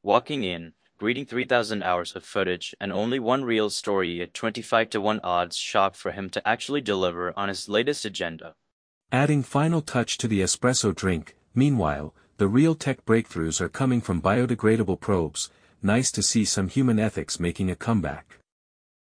walking in, reading 3,000 hours of footage and only one real story at 25 to 1 odds shock for him to actually deliver on his latest agenda. Adding final touch to the espresso drink, meanwhile, the real tech breakthroughs are coming from biodegradable probes. Nice to see some human ethics making a comeback.